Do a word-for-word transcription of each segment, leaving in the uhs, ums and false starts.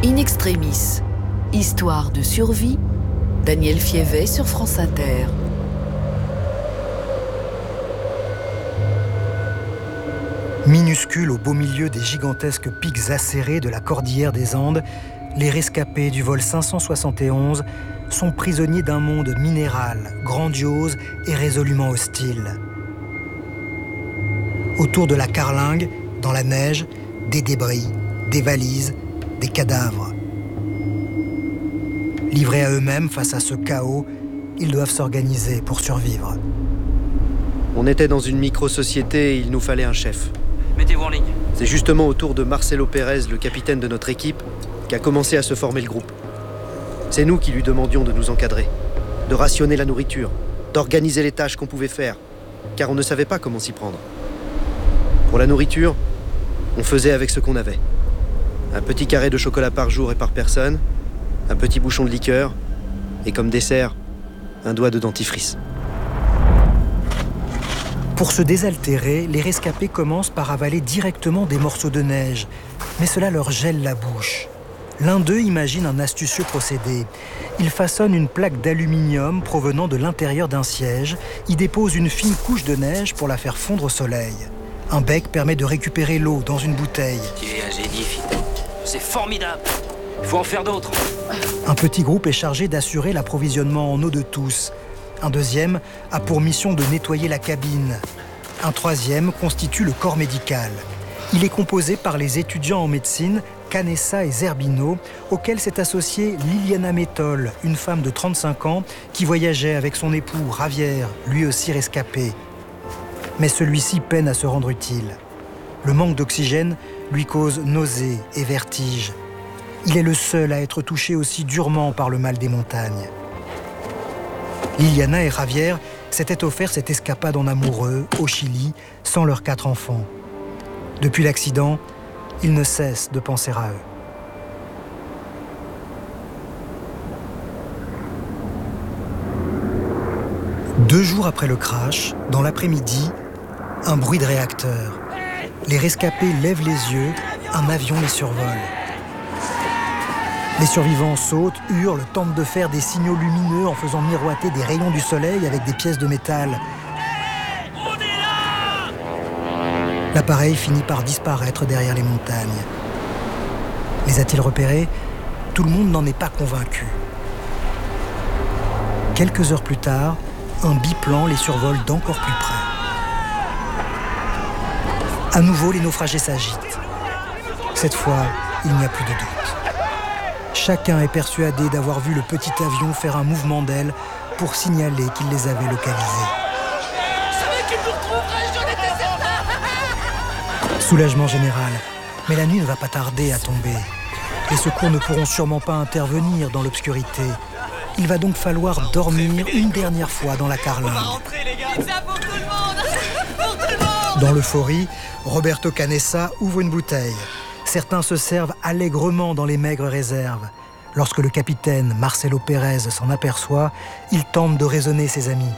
In extremis, histoire de survie, Daniel Fievet sur France Inter. Minuscules au beau milieu des gigantesques pics acérés de la cordillère des Andes, les rescapés du vol cinq cent soixante et onze sont prisonniers d'un monde minéral, grandiose et résolument hostile. Autour de la carlingue, dans la neige, des débris, des valises, des cadavres. Livrés à eux-mêmes face à ce chaos, ils doivent s'organiser pour survivre. On était dans une micro-société et il nous fallait un chef. Mettez-vous en ligne. C'est justement autour de Marcelo Pérez, le capitaine de notre équipe, qu'a commencé à se former le groupe. C'est nous qui lui demandions de nous encadrer, de rationner la nourriture, d'organiser les tâches qu'on pouvait faire, car on ne savait pas comment s'y prendre. Pour la nourriture, on faisait avec ce qu'on avait. Un petit carré de chocolat par jour et par personne, un petit bouchon de liqueur, et comme dessert, un doigt de dentifrice. Pour se désaltérer, les rescapés commencent par avaler directement des morceaux de neige, mais cela leur gèle la bouche. L'un d'eux imagine un astucieux procédé. Il façonne une plaque d'aluminium provenant de l'intérieur d'un siège, y dépose une fine couche de neige pour la faire fondre au soleil. Un bec permet de récupérer l'eau dans une bouteille. Tu es un génie, Fito. C'est formidable. Il faut en faire d'autres. Un petit groupe est chargé d'assurer l'approvisionnement en eau de tous. Un deuxième a pour mission de nettoyer la cabine. Un troisième constitue le corps médical. Il est composé par les étudiants en médecine Canessa et Zerbino, auxquels s'est associée Liliana Métol, une femme de trente-cinq ans qui voyageait avec son époux Javier, lui aussi rescapé. Mais celui-ci peine à se rendre utile. Le manque d'oxygène lui cause nausées et vertiges. Il est le seul à être touché aussi durement par le mal des montagnes. Liliana et Javier s'étaient offert cette escapade en amoureux au Chili, sans leurs quatre enfants. Depuis l'accident, ils ne cessent de penser à eux. Deux jours après le crash, dans l'après-midi, un bruit de réacteur. Les rescapés lèvent les yeux, un avion les survole. Les survivants sautent, hurlent, tentent de faire des signaux lumineux en faisant miroiter des rayons du soleil avec des pièces de métal. L'appareil finit par disparaître derrière les montagnes. Les a-t-il repérés ? Tout le monde n'en est pas convaincu. Quelques heures plus tard, un biplan les survole d'encore plus près. À nouveau, les naufragés s'agitent. Cette fois, il n'y a plus de doute. Chacun est persuadé d'avoir vu le petit avion faire un mouvement d'aile pour signaler qu'il les avait localisés. Je savais qu'il nous retrouverait, j'en étais certain. Soulagement général. Mais la nuit ne va pas tarder à tomber. Les secours ne pourront sûrement pas intervenir dans l'obscurité. Il va donc falloir dormir une dernière fois dans la carlingue. Dans l'euphorie, Roberto Canessa ouvre une bouteille. Certains se servent allègrement dans les maigres réserves. Lorsque le capitaine Marcelo Pérez s'en aperçoit, il tente de raisonner ses amis.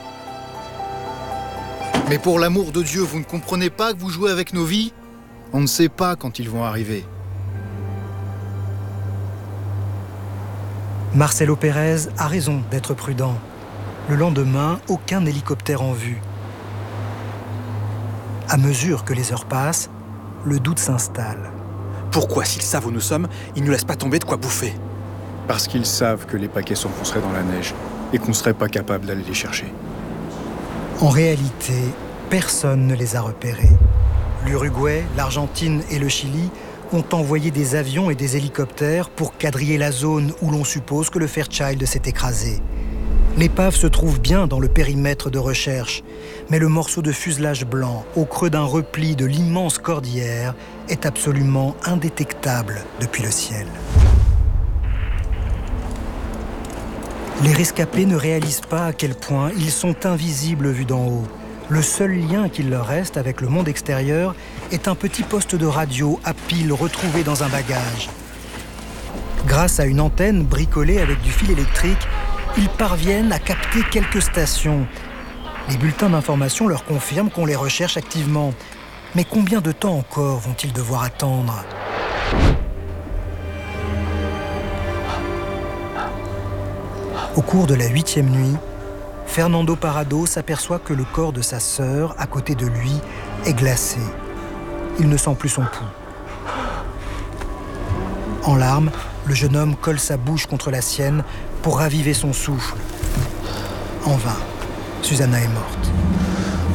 Mais pour l'amour de Dieu, vous ne comprenez pas que vous jouez avec nos vies ? On ne sait pas quand ils vont arriver. Marcelo Pérez a raison d'être prudent. Le lendemain, aucun hélicoptère en vue. À mesure que les heures passent, le doute s'installe. Pourquoi, s'ils savent où nous sommes, ils ne nous laissent pas tomber de quoi bouffer ? Parce qu'ils savent que les paquets s'enfonceraient dans la neige et qu'on ne serait pas capable d'aller les chercher. En réalité, personne ne les a repérés. L'Uruguay, l'Argentine et le Chili ont envoyé des avions et des hélicoptères pour quadriller la zone où l'on suppose que le Fairchild s'est écrasé. L'épave se trouve bien dans le périmètre de recherche, mais le morceau de fuselage blanc au creux d'un repli de l'immense cordillère est absolument indétectable depuis le ciel. Les rescapés ne réalisent pas à quel point ils sont invisibles vus d'en haut. Le seul lien qu'il leur reste avec le monde extérieur est un petit poste de radio à pile retrouvé dans un bagage. Grâce à une antenne bricolée avec du fil électrique, ils parviennent à capter quelques stations. Les bulletins d'information leur confirment qu'on les recherche activement. Mais combien de temps encore vont-ils devoir attendre ? Au cours de la huitième nuit, Fernando Parrado s'aperçoit que le corps de sa sœur, à côté de lui, est glacé. Il ne sent plus son pouls. En larmes, le jeune homme colle sa bouche contre la sienne pour raviver son souffle. En vain, Susanna est morte.